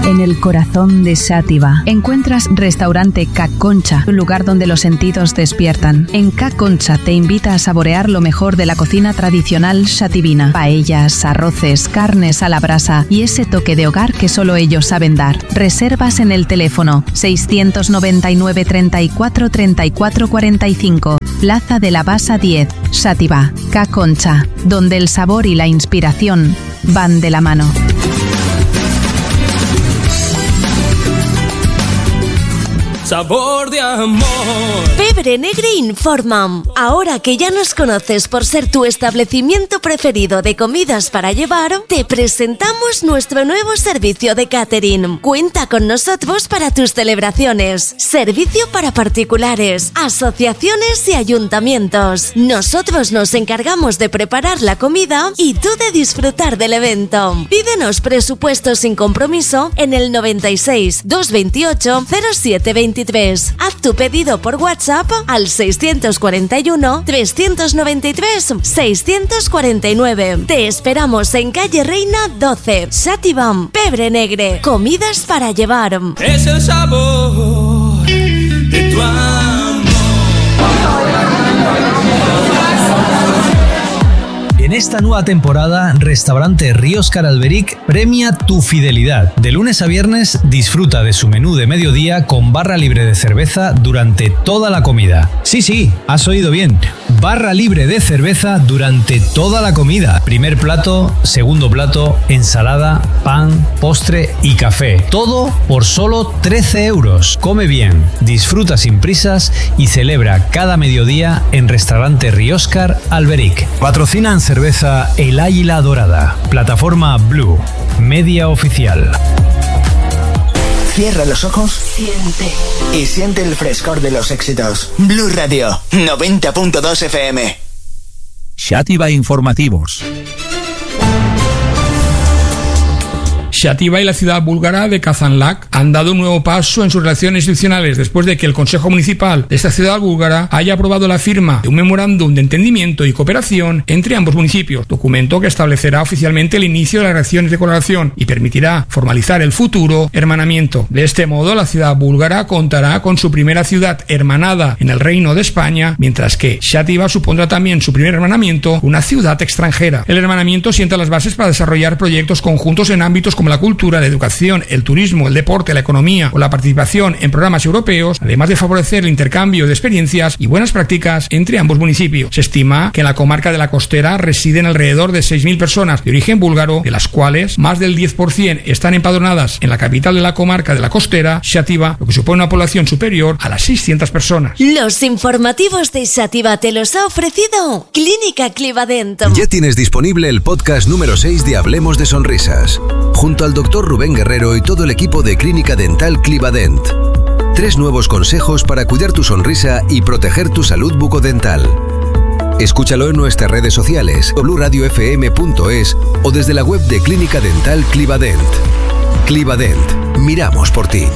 En el corazón de Xàtiva encuentras Restaurante Ca Concha, un lugar donde los sentidos despiertan. En Ca Concha te invita a saborear lo mejor de la cocina tradicional xativina. Paellas, arroces, carnes a la brasa y ese toque de hogar que solo ellos saben dar. Reservas en el teléfono 699 34 34 45. Plaza de la Basa 10, Xàtiva. Ca Concha, donde el sabor y la inspiración van de la mano. Sabor de amor. Pebre Negre informa. Ahora que ya nos conoces por ser tu establecimiento preferido de comidas para llevar, te presentamos nuestro nuevo servicio de catering. Cuenta con nosotros para tus celebraciones. Servicio para particulares, asociaciones y ayuntamientos. Nosotros nos encargamos de preparar la comida y tú de disfrutar del evento. Pídenos presupuesto sin compromiso en el 96 228 0723. Haz tu pedido por WhatsApp al 641 393 649. Te esperamos en calle Reina 12, Xàtiva. Pebre Negre, comidas para llevar. Es el sabor de tu amor. En esta nueva temporada, Restaurante Rióscar Alberic premia tu fidelidad. De lunes a viernes, disfruta de su menú de mediodía con barra libre de cerveza durante toda la comida. Sí, has oído bien. Barra libre de cerveza durante toda la comida. Primer plato, segundo plato, ensalada, pan, postre y café. Todo por solo 13 euros. Come bien, disfruta sin prisas y celebra cada mediodía en Restaurante Rióscar Alberic. Patrocinan cerveza El Águila Dorada. Plataforma Blue. Media oficial. Cierra los ojos y siente el frescor de los éxitos. Blue Radio 90.2 FM. Xàtiva Informativos. Xàtiva y la ciudad búlgara de Kazanlak han dado un nuevo paso en sus relaciones institucionales después de que el Consejo Municipal de esta ciudad búlgara haya aprobado la firma de un memorándum de entendimiento y cooperación entre ambos municipios, documento que establecerá oficialmente el inicio de las relaciones de colaboración y permitirá formalizar el futuro hermanamiento. De este modo, la ciudad búlgara contará con su primera ciudad hermanada en el Reino de España, mientras que Xàtiva supondrá también su primer hermanamiento con una ciudad extranjera. El hermanamiento sienta las bases para desarrollar proyectos conjuntos en ámbitos como la cultura, la educación, el turismo, el deporte, la economía o la participación en programas europeos, además de favorecer el intercambio de experiencias y buenas prácticas entre ambos municipios. Se estima que en la comarca de la Costera residen alrededor de 6.000 personas de origen búlgaro, de las cuales más del 10% están empadronadas en la capital de la comarca de la Costera, Xàtiva, lo que supone una población superior a las 600 personas. Los informativos de Xàtiva te los ha ofrecido Clínica Clivadent. Ya tienes disponible el podcast número 6 de Hablemos de Sonrisas, junto al doctor Rubén Guerrero y todo el equipo de Clínica Dental Clivadent. 3 nuevos consejos para cuidar tu sonrisa y proteger tu salud bucodental. Escúchalo en nuestras redes sociales, bluradiofm.es o desde la web de Clínica Dental Clivadent. Clivadent, miramos por ti.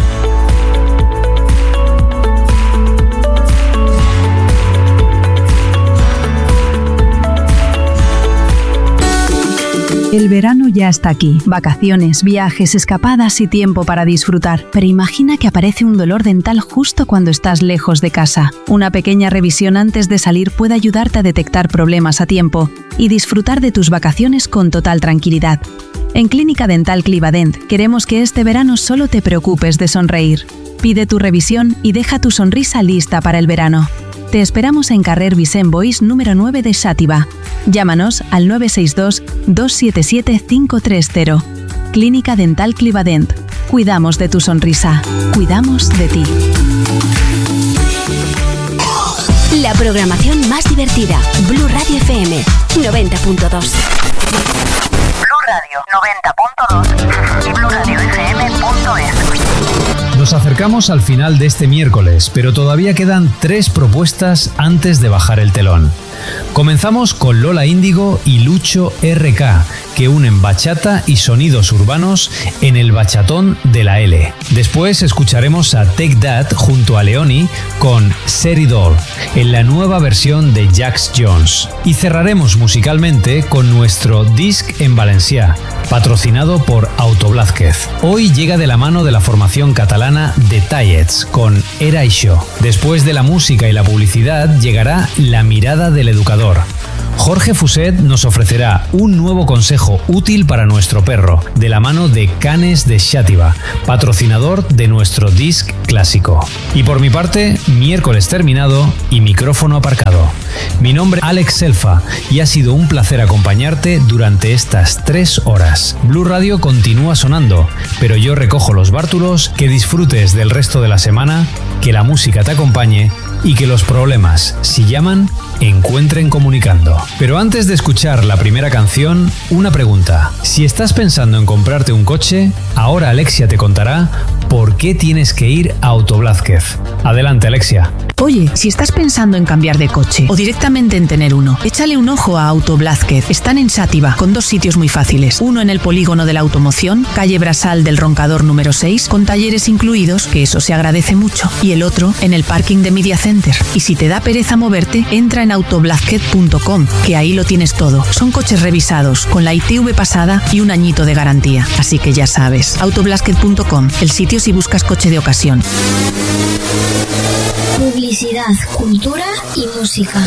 El verano ya está aquí. Vacaciones, viajes, escapadas y tiempo para disfrutar. Pero imagina que aparece un dolor dental justo cuando estás lejos de casa. Una pequeña revisión antes de salir puede ayudarte a detectar problemas a tiempo y disfrutar de tus vacaciones con total tranquilidad. En Clínica Dental Clivadent queremos que este verano solo te preocupes de sonreír. Pide tu revisión y deja tu sonrisa lista para el verano. Te esperamos en carrer Vicent Boix número 9 de Xàtiva. Llámanos al 962 277 530. Clínica Dental Clivadent. Cuidamos de tu sonrisa. Cuidamos de ti. La programación más divertida. Blue Radio FM 90.2. Blue Radio 90.2 y BlueRadioFM.es. Nos acercamos al final de este miércoles, pero todavía quedan 3 propuestas antes de bajar el telón. Comenzamos con Lola Índigo y Lucho RK, que unen bachata y sonidos urbanos en el bachatón de la L. Después escucharemos a Take That junto a Leoni con Seridor, en la nueva versión de Jax Jones. Y cerraremos musicalmente con nuestro Disc en Valencià, patrocinado por Auto Blázquez. Hoy llega de la mano de la formación catalana The Tallets con Era Això. Después de la música y la publicidad llegará La mirada del educador. Jorge Fuset nos ofrecerá un nuevo consejo útil para nuestro perro, de la mano de Canes de Xàtiva, patrocinador de nuestro disc clásico. Y por mi parte, miércoles terminado y micrófono aparcado. Mi nombre es Alex Selfa y ha sido un placer acompañarte durante estas 3 horas. Blue Radio continúa sonando, pero yo recojo los bártulos. Que disfrutes del resto de la semana, que la música te acompañe y que los problemas, si llaman, encuentren comunicando. Pero antes de escuchar la primera canción, una pregunta. Si estás pensando en comprarte un coche, ahora Alexia te contará por qué tienes que ir a Auto Blázquez. Adelante, Alexia. Oye, si estás pensando en cambiar de coche o directamente en tener uno, échale un ojo a Auto Blázquez. Están en Xàtiva, con 2 sitios muy fáciles. Uno en el polígono de la automoción, calle Brasal del Roncador número 6, con talleres incluidos, que eso se agradece mucho. Y el otro en el parking de Media Center. Y si te da pereza moverte, entra en autoblázquez.com, que ahí lo tienes todo. Son coches revisados, con la ITV pasada y un añito de garantía. Así que ya sabes, autoblázquez.com, el sitio si buscas coche de ocasión. Publicidad, cultura y música.